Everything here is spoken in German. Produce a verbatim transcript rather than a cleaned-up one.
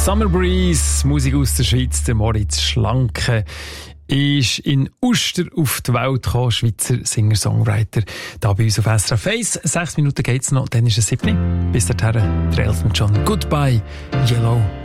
Summer Breeze, Musik aus der Schweiz, der Moritz Schlanke ist in Uster auf die Welt gekommen, Schweizer Singer-Songwriter. Da bei uns auf S R F eins. Sechs Minuten geht's noch, dann ist es sieben. Bis dahin, der Elton John. Goodbye, Yellow